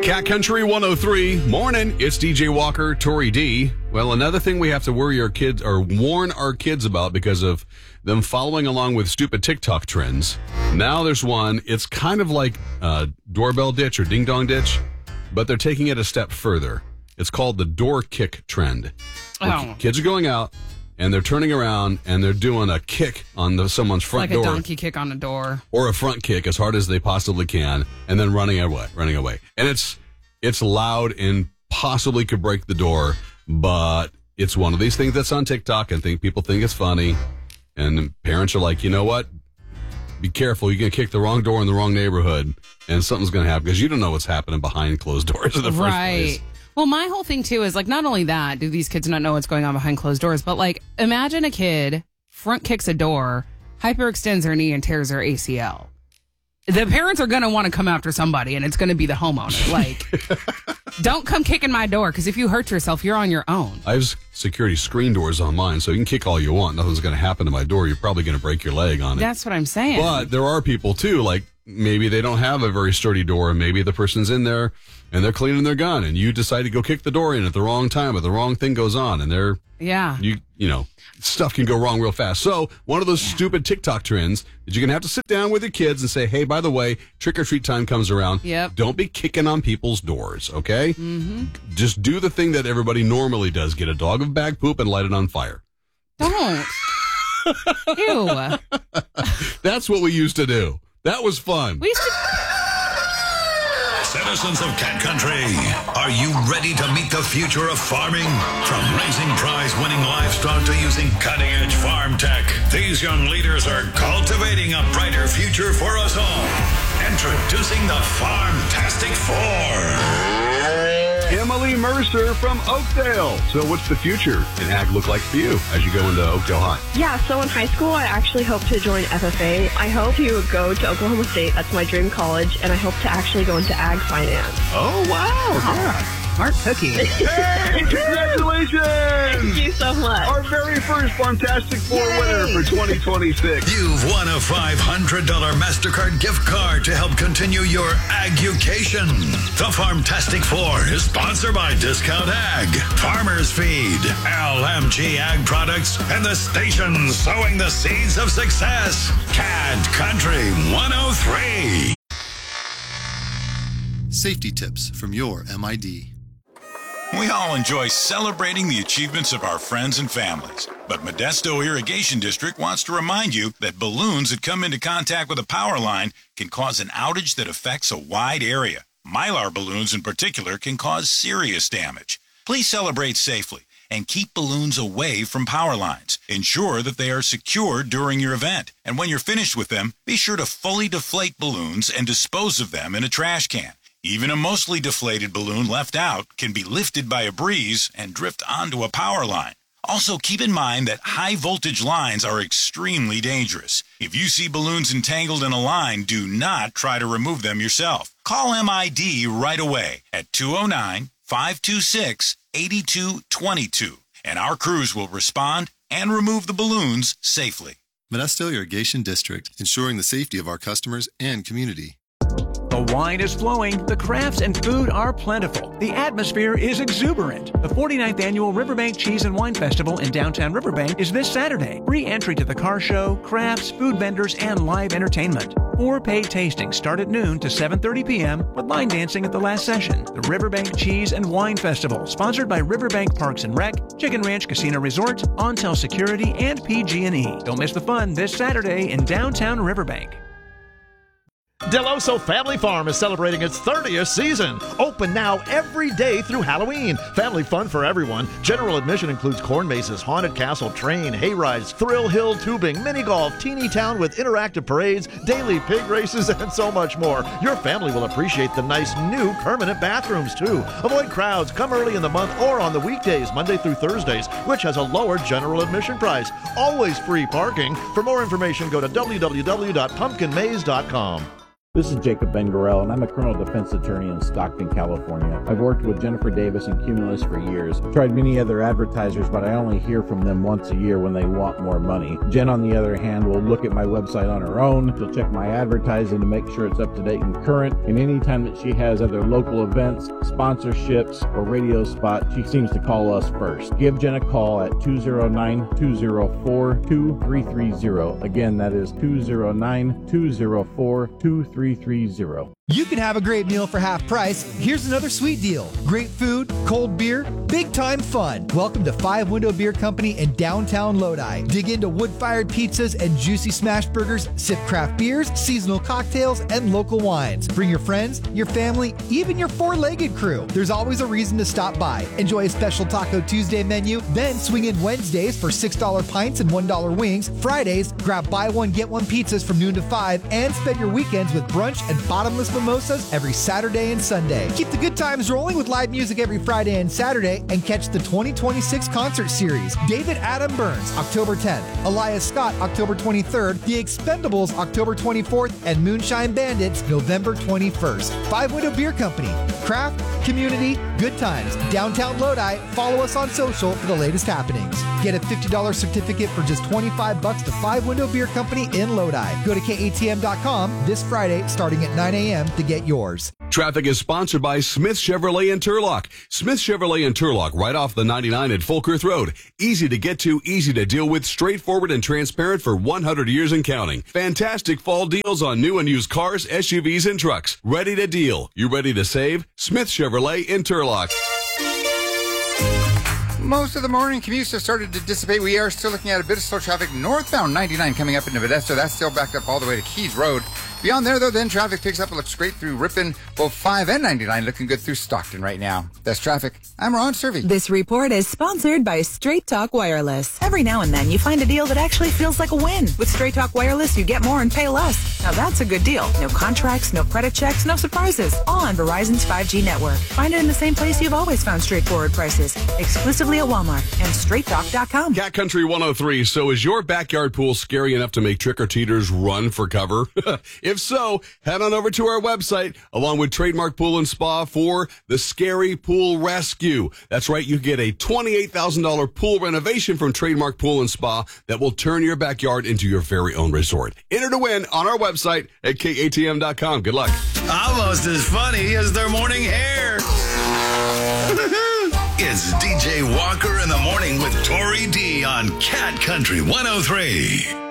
Cat Country 103. Morning. It's DJ Walker, Tori D. Well, another thing we have to worry our kids or warn our kids about because of them following along with stupid TikTok trends. Now there's one. It's kind of like doorbell ditch or ding dong ditch, but they're taking it a step further. It's called the door kick trend. Kids are going out and they're turning around and they're doing a kick on someone's front door. Like a donkey kick on a door. Or a front kick as hard as they possibly can and then running away. And it's loud and possibly could break the door, but it's one of these things that's on TikTok and people think it's funny. And parents are like, you know what? Be careful. You're going to kick the wrong door in the wrong neighborhood and something's going to happen because you don't know what's happening behind closed doors in the first place. Well, my whole thing, too, is, like, not only that, do these kids not know what's going on behind closed doors, but, like, imagine a kid front kicks a door, hyperextends their knee, and tears their ACL. The parents are going to want to come after somebody, and it's going to be the homeowner. Like, don't come kicking my door, because if you hurt yourself, you're on your own. I have security screen doors on mine, so you can kick all you want. Nothing's going to happen to my door. You're probably going to break your leg on it. That's what I'm saying. But there are people, too, like, maybe they don't have a very sturdy door, and maybe the person's in there, and they're cleaning their gun, and you decide to go kick the door in at the wrong time, but the wrong thing goes on, and you know, stuff can go wrong real fast. So one of those stupid TikTok trends is you're going to have to sit down with your kids and say, hey, by the way, trick-or-treat time comes around. Yep. Don't be kicking on people's doors, okay? Mm-hmm. Just do the thing that everybody normally does. Get a dog of bag poop and light it on fire. Don't. Ew. That's what we used to do. That was fun. We used to... Citizens of Cat Country, are you ready to meet the future of farming? From raising prize-winning livestock to using cutting-edge farm tech, these young leaders are cultivating a brighter future for us all. Introducing the Farmtastic Four. Emily Mercer from Oakdale. So what's the future in ag look like for you as you go into Oakdale High? Yeah, so in high school, I actually hope to join FFA. I hope to go to Oklahoma State. That's my dream college. And I hope to actually go into ag finance. Oh, wow. Yeah. Smart cookie. Hey, congratulations! Thank you so much. Our very first Farmtastic Four winner for 2026. You've won a $500 MasterCard gift card to help continue your agucation. The Farmtastic Four is sponsored by Discount Ag, Farmers Feed, LMG Ag Products, and the station sowing the seeds of success. Cat Country 103. Safety tips from your MID. We all enjoy celebrating the achievements of our friends and families. But Modesto Irrigation District wants to remind you that balloons that come into contact with a power line can cause an outage that affects a wide area. Mylar balloons in particular can cause serious damage. Please celebrate safely and keep balloons away from power lines. Ensure that they are secured during your event. And when you're finished with them, be sure to fully deflate balloons and dispose of them in a trash can. Even a mostly deflated balloon left out can be lifted by a breeze and drift onto a power line. Also, keep in mind that high-voltage lines are extremely dangerous. If you see balloons entangled in a line, do not try to remove them yourself. Call MID right away at 209-526-8222, and our crews will respond and remove the balloons safely. Modesto Irrigation District, ensuring the safety of our customers and community. The wine is flowing, the crafts and food are plentiful, the atmosphere is exuberant. The 49th Annual Riverbank Cheese and Wine Festival in downtown Riverbank is this Saturday. Free entry to the car show, crafts, food vendors, and live entertainment. 4 paid tastings start at noon to 7:30 p.m. with line dancing at the last session. The Riverbank Cheese and Wine Festival, sponsored by Riverbank Parks and Rec, Chicken Ranch Casino Resort, Ontel Security, and PG&E. Don't miss the fun this Saturday in downtown Riverbank. Deloso Family Farm is celebrating its 30th season. Open now every day through Halloween. Family fun for everyone. General admission includes corn mazes, haunted castle, train, hay rides, thrill hill tubing, mini golf, teeny town with interactive parades, daily pig races, and so much more. Your family will appreciate the nice new permanent bathrooms too. Avoid crowds. Come early in the month or on the weekdays, Monday through Thursdays, which has a lower general admission price. Always free parking. For more information, go to www.pumpkinmaze.com. This is Jacob Ben-Gorel, and I'm a criminal defense attorney in Stockton, California. I've worked with Jennifer Davis and Cumulus for years. Tried many other advertisers, but I only hear from them once a year when they want more money. Jen, on the other hand, will look at my website on her own. She'll check my advertising to make sure it's up to date and current. And anytime that she has other local events, sponsorships, or radio spots, she seems to call us first. Give Jen a call at 209-204-2330. Again, that is 209-204-2330. You can have a great meal for half price. Here's another sweet deal. Great food, cold beer, big time fun. Welcome to Five Window Beer Company in downtown Lodi. Dig into wood-fired pizzas and juicy smash burgers, sip craft beers, seasonal cocktails, and local wines. Bring your friends, your family, even your four-legged crew. There's always a reason to stop by. Enjoy a special Taco Tuesday menu, then swing in Wednesdays for $6 pints and $1 wings. Fridays, grab buy one, get one pizzas from noon to 5, and spend your weekends with brunch and bottomless mimosas every Saturday and Sunday. Keep the good times rolling with live music every Friday and Saturday, and catch the 2026 concert series. David Adam Burns, October 10th. Elias Scott, October 23rd. The Expendables, October 24th. And Moonshine Bandits, November 21st. Five Window Beer Company. Craft, community, good times. Downtown Lodi. Follow us on social for the latest happenings. Get a $50 certificate for just $25 to Five Window Beer Company in Lodi. Go to KATM.com this Friday starting at 9 a.m. to get yours. Traffic is sponsored by Smith Chevrolet in Turlock. Smith Chevrolet in Turlock, right off the 99 at Folkerth Road. Easy to get to, easy to deal with, straightforward and transparent for 100 years and counting. Fantastic fall deals on new and used cars, SUVs, and trucks. Ready to deal. You ready to save? Smith Chevrolet in Turlock. Most of the morning commutes have started to dissipate. We are still looking at a bit of slow traffic northbound 99 coming up into Modesto. That's still backed up all the way to Keys Road. Beyond there, though, then traffic picks up and looks great through Ripon, both 5 and 99, looking good through Stockton right now. That's traffic. I'm Ron Servey. This report is sponsored by Straight Talk Wireless. Every now and then, you find a deal that actually feels like a win. With Straight Talk Wireless, you get more and pay less. Now that's a good deal. No contracts, no credit checks, no surprises. All on Verizon's 5G network. Find it in the same place you've always found straightforward prices. Exclusively at Walmart and StraightTalk.com. Cat Country 103. So is your backyard pool scary enough to make trick-or-treaters run for cover? If so, head on over to our website, along with Trademark Pool and Spa, for the Scary Pool Rescue. That's right, you get a $28,000 pool renovation from Trademark Pool and Spa that will turn your backyard into your very own resort. Enter to win on our website at KATM.com. Good luck. Almost as funny as their morning hair. It's DJ Walker in the Morning with Tori D on Cat Country 103.